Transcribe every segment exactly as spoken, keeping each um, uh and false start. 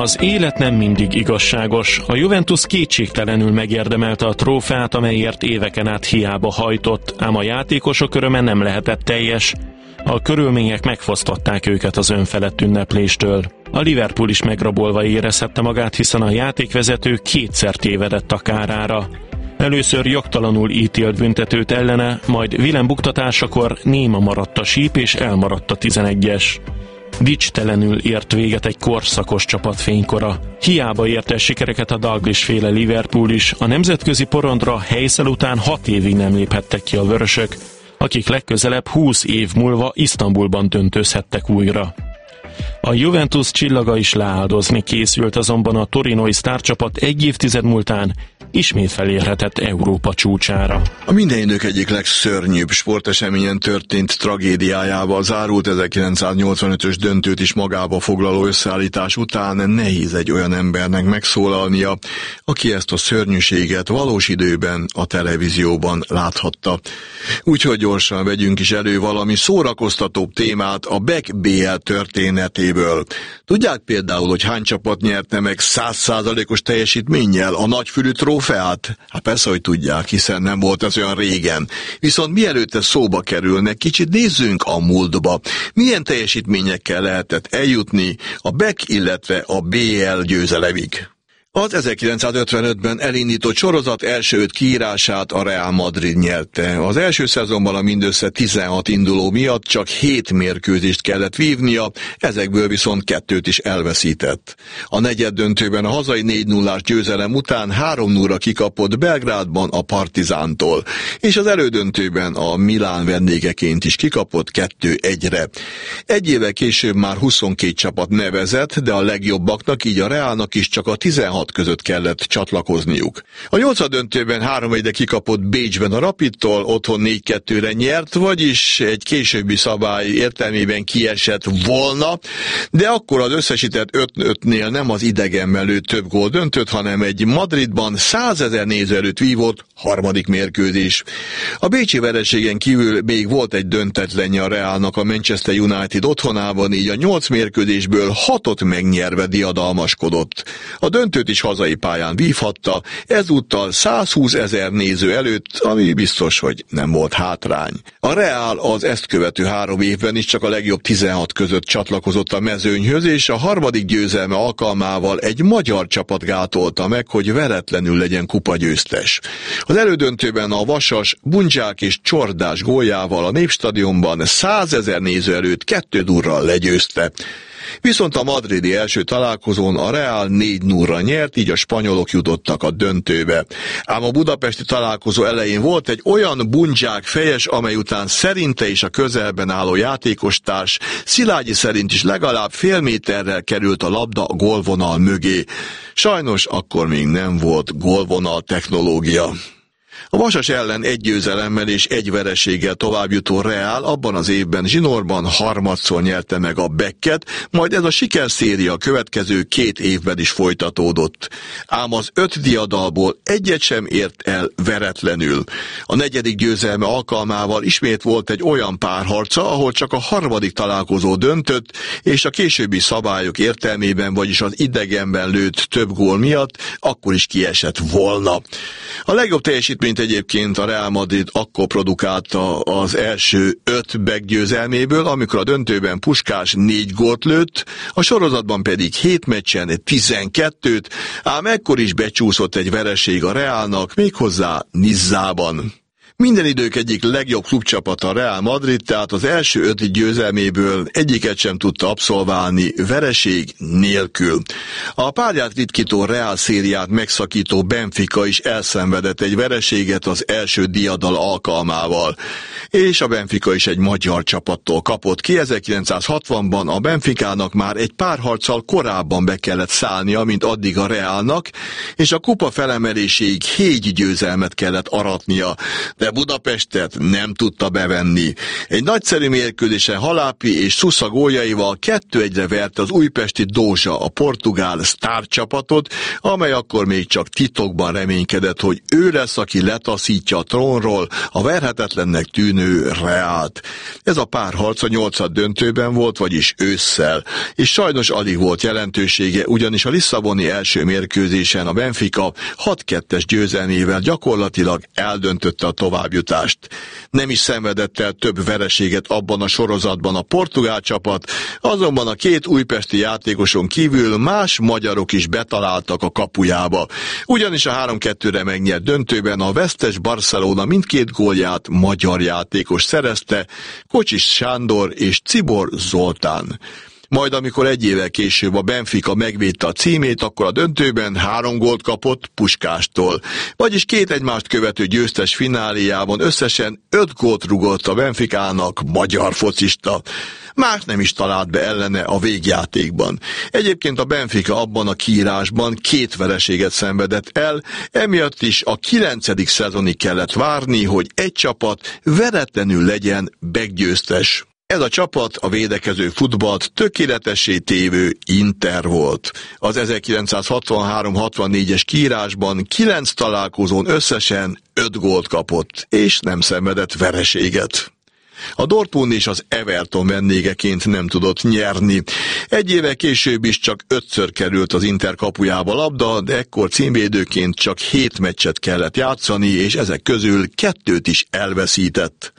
Az élet nem mindig igazságos. A Juventus kétségtelenül megérdemelte a trófeát, amelyért éveken át hiába hajtott, ám a játékosok öröme nem lehetett teljes. A körülmények megfosztották őket az önfelett ünnepléstől. A Liverpool is megrabolva érezhette magát, hiszen a játékvezető kétszer tévedett a kárára. Először jogtalanul ítélt büntetőt ellene, majd Willem buktatásakor néma maradt a síp és elmaradt a tizenegyes. Dicstelenül ért véget egy korszakos csapat fénykora. Hiába ért el sikereket a Dalglish-féle Liverpool is, a nemzetközi porondra helyszel után hat évig nem léphettek ki a vörösök, akik legközelebb húsz év múlva Isztambulban döntőzhettek újra. A Juventus csillaga is leáldozni készült, azonban a torinói sztárcsapat egy évtized múltán ismét felérhetett Európa csúcsára. A minden idők egyik legszörnyűbb sporteseményen történt tragédiájával zárult ezerkilencszáznyolcvanötös döntőt is magába foglaló összeállítás után nehéz egy olyan embernek megszólalnia, aki ezt a szörnyűséget valós időben a televízióban láthatta. Úgyhogy gyorsan vegyünk is elő valami szórakoztatóbb témát a Beck bé el történetéből. Tudják például, hogy hány csapat nyerte meg száz százalékos teljesítménnyel a nagyfülű trófeát? Hát persze, hogy tudják, hiszen nem volt ez olyan régen. Viszont mielőtt ez szóba kerülnek, kicsit nézzünk a múltba. Milyen teljesítményekkel lehetett eljutni a Beck, illetve a bé el győzelemig? Az ezerkilencszázötvenötben elindított sorozat első öt kiírását a Real Madrid nyerte. Az első szezonban a mindössze tizenhat induló miatt csak hét mérkőzést kellett vívnia, ezekből viszont kettőt is elveszített. A negyeddöntőben a hazai négy nullás győzelem után három nullra kikapott Belgrádban a Partizántól, és az elődöntőben a Milán vendégeként is kikapott kettő egyre. Egy évvel később már huszonkét csapat nevezett, de a legjobbaknak, így a Realnak is csak a tizenhat között kellett csatlakozniuk. A nyolcaddöntőben három egyre kikapott Bécsben a Rapidtól, otthon négy kettőre nyert, vagyis egy későbbi szabály értelmében kiesett volna, de akkor az összesített öt ötnél nem az idegenben lőtt több gól döntött, hanem egy Madridban százezer néző előtt vívott harmadik mérkőzés. A bécsi vereségen kívül még volt egy döntetlenje a Realnak a Manchester United otthonában, így a nyolc mérkőzésből hatot megnyerve diadalmaskodott. A döntőt is hazai pályán vívhatta, ezúttal százhúszezer néző előtt, ami biztos, hogy nem volt hátrány. A Real az ezt követő három évben is csak a legjobb tizenhat között csatlakozott a mezőnyhöz, és a harmadik győzelme alkalmával egy magyar csapat gátolta meg, hogy veretlenül legyen kupagyőztes. Az elődöntőben a Vasas, Bundzsák és Csordás góljával a Népstadionban százezer néző előtt kettő durral legyőzte. Viszont a madridi első találkozón a Real négy nullra nyert, így a spanyolok jutottak a döntőbe. Ám a budapesti találkozó elején volt egy olyan Bundzsák fejes, amely után szerinte is a közelben álló játékostárs Szilágyi szerint is legalább fél méterrel került a labda a gólvonal mögé. Sajnos akkor még nem volt gólvonal technológia. A Vasas ellen egy győzelemmel és egy vereséggel továbbjutó Real abban az évben zsinórban harmadszor nyerte meg a Becket, majd ez a sikerszéria a következő két évben is folytatódott. Ám az öt diadalból egyet sem ért el veretlenül. A negyedik győzelme alkalmával ismét volt egy olyan párharca, ahol csak a harmadik találkozó döntött, és a későbbi szabályok értelmében, vagyis az idegenben lőtt több gól miatt akkor is kiesett volna. A legjobb teljesítményt egyébként a Real Madrid akkor produkálta az első öt Beck győzelméből, amikor a döntőben Puskás négy gólt lőtt, a sorozatban pedig hét meccsen tizenkettőt, ám ekkor is becsúszott egy vereség a Realnak, méghozzá Nizzában. Minden idők egyik legjobb klubcsapata a Real Madrid, tehát az első öt győzelméből egyiket sem tudta abszolválni vereség nélkül. A párját ritkító Real szériát megszakító Benfica is elszenvedett egy vereséget az első diadal alkalmával. És a Benfica is egy magyar csapattól kapott ki. ezerkilencszázhatvanban a Benficának már egy pár harccal korábban be kellett szállnia, mint addig a Realnak, és a kupa felemeléséig hét győzelmet kellett aratnia. De de Budapestet nem tudta bevenni. Egy nagyszerű mérkőzésen Halápi és Susza góljaival kettő egyre verte az újpesti Dózsa a portugál sztárcsapatot, amely akkor még csak titokban reménykedett, hogy ő lesz, aki letaszítja a trónról a verhetetlennek tűnő Reált. Ez a párharc a nyolcad döntőben volt, vagyis ősszel, és sajnos alig volt jelentősége, ugyanis a lisszaboni első mérkőzésen a Benfica hat kettes győzelmével gyakorlatilag eldöntötte a továbbjutást. Nem is szenvedett el több vereséget abban a sorozatban a portugál csapat, azonban a két újpesti játékoson kívül más magyarok is betaláltak a kapujába. Ugyanis a három kettőre megnyert döntőben a vesztes Barcelona mindkét gólját magyar játékos szerezte, Kocsis Sándor és Czibor Zoltán. Majd amikor egy évvel később a Benfica megvédte a címét, akkor a döntőben három gólt kapott Puskástól. Vagyis két egymást követő győztes fináléjában összesen öt gólt rugott a Benficának magyar focista. Más nem is talált be ellene a végjátékban. Egyébként a Benfica abban a kiírásban két vereséget szenvedett el, emiatt is a kilencedik szezonig kellett várni, hogy egy csapat veretlenül legyen beggyőztes. Ez a csapat a védekező futballt tökéletessé tévő Inter volt. Az ezerkilencszázhatvanhárom hatvannégyes kiírásban kilenc találkozón összesen öt gólt kapott, és nem szenvedett vereséget. A Dortmund és az Everton vendégeként nem tudott nyerni. Egy éve később is csak ötször került az Inter kapujába labda, de ekkor címvédőként csak hét meccset kellett játszani, és ezek közül kettőt is elveszített.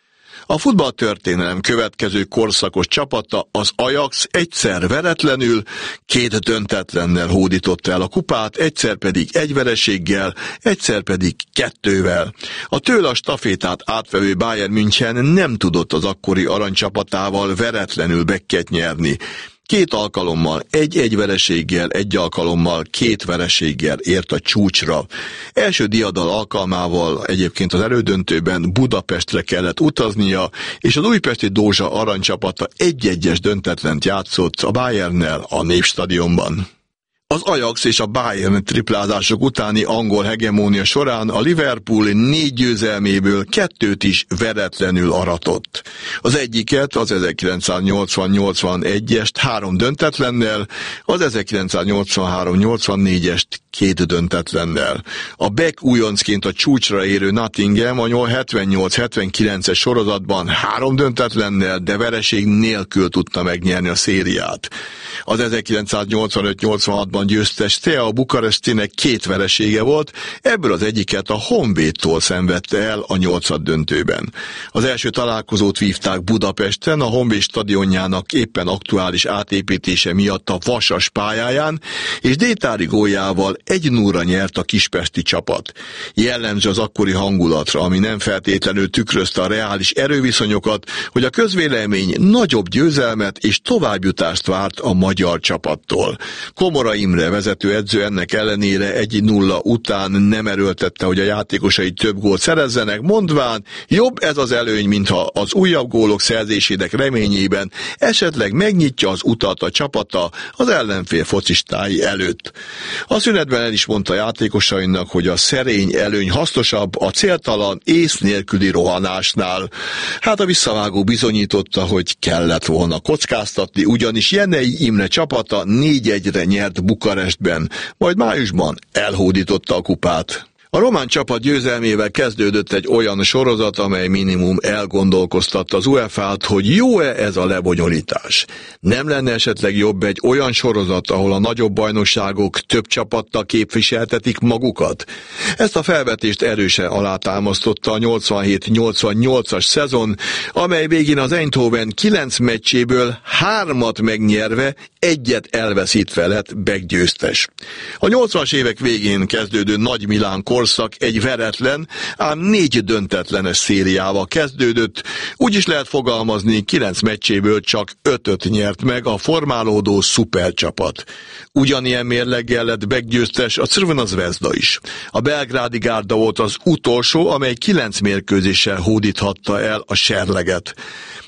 A futballtörténelem következő korszakos csapata, az Ajax egyszer veretlenül, két döntetlennel hódította el a kupát, egyszer pedig egy vereséggel, egyszer pedig kettővel. A tőle a stafétát átvevő Bayern München nem tudott az akkori aranycsapatával veretlenül bekket nyerni. Két alkalommal, egy-egy vereséggel, egy alkalommal, két vereséggel ért a csúcsra. Első diadal alkalmával egyébként az elődöntőben Budapestre kellett utaznia, és az újpesti Dózsa aranycsapata egy-egyes döntetlent játszott a Bayernnel a Népstadionban. Az Ajax és a Bayern triplázások utáni angol hegemónia során a Liverpool négy győzelméből kettőt is veretlenül aratott. Az egyiket, az ezerkilencszáznyolcvan nyolcvanegyest három döntetlennel, az ezerkilencszáznyolcvanhárom nyolcvannégyest két döntetlennel. A Beck újoncként a csúcsra érő Nottingham a hetvennyolc hetvenkilences sorozatban három döntetlennel, de vereség nélkül tudta megnyerni a szériát. Az ezerkilencszáznyolcvanöt nyolcvanhatban győztes Steaua Bukarestinek két veresége volt, ebből az egyiket a Honvédtól szenvedte el a nyolcad döntőben. Az első találkozót vívták Budapesten, a Honvéd stadionjának éppen aktuális átépítése miatt a Vasas pályáján, és Détári góljával egy nullra nyert a kispesti csapat. Jellemző az akkori hangulatra, ami nem feltétlenül tükrözte a reális erőviszonyokat, hogy a közvélemény nagyobb győzelmet és továbbjutást várt a magyar csapattól. Komora Imre vezető edző ennek ellenére egy nulla után nem erőltette, hogy a játékosai több gólt szerezzenek, mondván jobb ez az előny, mintha az újabb gólok szerzésének reményében esetleg megnyitja az utat a csapata az ellenfél focistái előtt. A szünetben el is mondta a játékosainak, hogy a szerény előny hasznosabb a céltalan, ész nélküli rohanásnál. Hát a visszavágó bizonyította, hogy kellett volna kockáztatni, ugyanis Jenei Imre csapata négy egyre nyert Bukarestben, majd májusban elhódította a kupát. A román csapat győzelmével kezdődött egy olyan sorozat, amely minimum elgondolkoztatta az UEFA-t, hogy jó-e ez a lebonyolítás. Nem lenne esetleg jobb egy olyan sorozat, ahol a nagyobb bajnokságok több csapattal képviseltetik magukat? Ezt a felvetést erősen alátámasztotta a nyolcvanhét nyolcvannyolcas szezon, amely végén az Eindhoven kilenc meccséből hármat megnyerve, egyet elveszítve lett beggyőztes. A nyolcvanas évek végén kezdődő Nagy Milán korszak egy veretlen, ám négy döntetlenes szériával kezdődött, úgy is lehet fogalmazni, kilenc meccséből csak ötöt nyert meg a formálódó szupercsapat. Ugyanilyen mérleggel lett beggyőztes a Crvena Zvezda is. A belgrádi gárda volt az utolsó, amely kilenc mérkőzéssel hódíthatta el a serleget.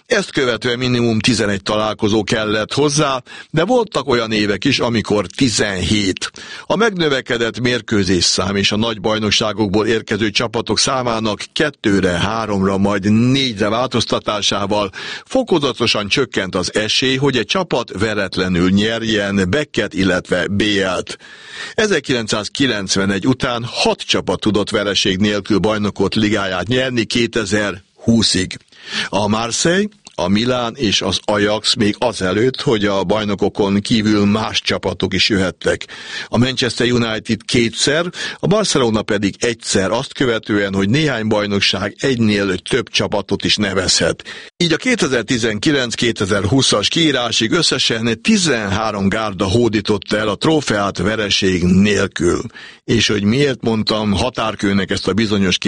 Ezt követően minimum tizenegy találkozó kellett hozzá, de voltak olyan évek is, amikor tizenhét. A megnövekedett mérkőzésszám és a nagy bajnokságokból érkező csapatok számának kettőre, háromra, majd négyre változtatásával fokozatosan csökkent az esély, hogy egy csapat veretlenül nyerjen Becket, illetve bé el-t. ezerkilencszázkilencvenegy után hat csapat tudott vereség nélkül bajnokot ligáját nyerni kétezer-húszig. A Marseille, a Milán és az Ajax még azelőtt, hogy a bajnokokon kívül más csapatok is jöhettek. A Manchester United kétszer, a Barcelona pedig egyszer, azt követően, hogy néhány bajnokság egynél több csapatot is nevezhet. Így a kétezer-tizenkilenc-kétezer-húszas kiírásig összesen tizenhárom gárda hódította el a trófeát vereség nélkül. És hogy miért mondtam határkőnek ezt a bizonyos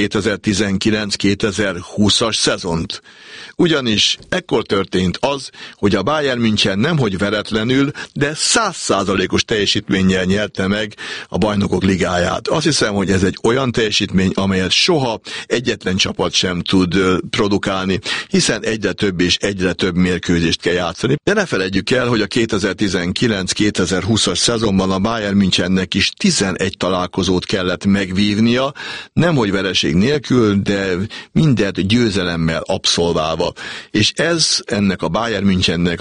kétezer-tizenkilenc-kétezer-húszas szezont? Ugyanis ekkor történt az, hogy a Bayern München nemhogy veretlenül, de száz százalékos teljesítménnyel nyerte meg a Bajnokok Ligáját. Azt hiszem, hogy ez egy olyan teljesítmény, amelyet soha egyetlen csapat sem tud produkálni, hiszen egyre több és egyre több mérkőzést kell játszani. De ne feledjük el, hogy a kétezer-tizenkilenc-kétezer-húszas szezonban a Bayern Münchennek is tizenegy találkozót kellett megvívnia, nemhogy vereség nélkül, de mindent győzelemmel abszolválva. És ez ennek a Bayern Münchennek a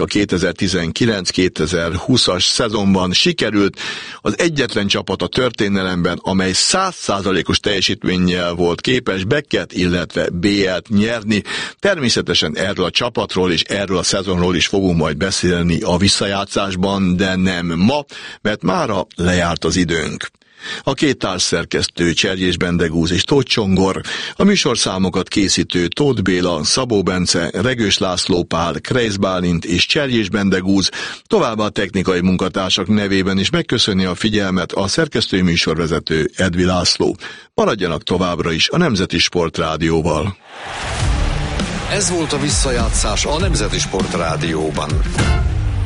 kétezer-tizenkilenc-kétezer-húszas szezonban sikerült, az egyetlen csapat a történelemben, amely száz százalékos teljesítménnyel volt képes Becket, illetve bé el-t nyerni. Természetesen erről a csapatról és erről a szezonról is fogunk majd beszélni a visszajátszásban, de nem ma, mert mára lejárt az időnk. A két társszerkesztő Cserjés Bendegúz és Tóth Csongor, a műsorszámokat készítő Tóth Béla, Szabó Bence, Regős László Pál, Kreisz Bálint és Cserjés Bendegúz, továbbá a technikai munkatársak nevében is megköszöni a figyelmet a szerkesztői műsorvezető Edvi László. Maradjanak továbbra is a Nemzeti Sport Rádióval. Ez volt a visszajátszás a Nemzeti Sport Rádióban.